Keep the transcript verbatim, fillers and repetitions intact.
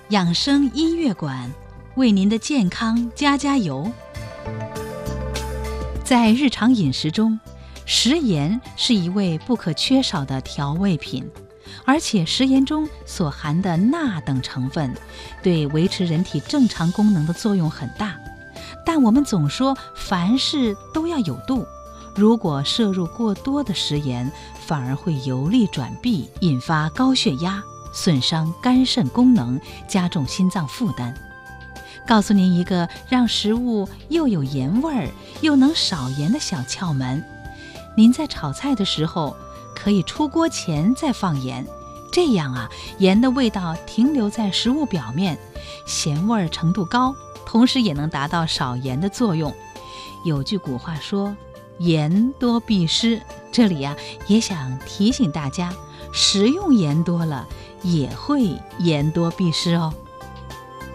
养生音乐馆，为您的健康加加油。在日常饮食中，食盐是一味不可缺少的调味品，而且食盐中所含的钠等成分对维持人体正常功能的作用很大。但我们总说凡事都要有度，如果摄入过多的食盐，反而会由利转弊，引发高血压，损伤肝肾功能，加重心脏负担。告诉您一个让食物又有盐味儿又能少盐的小窍门：您在炒菜的时候可以出锅前再放盐，这样啊，盐的味道停留在食物表面，咸味程度高，同时也能达到少盐的作用。有句古话说盐多必失，这里啊也想提醒大家，食用盐多了也会盐多必失哦。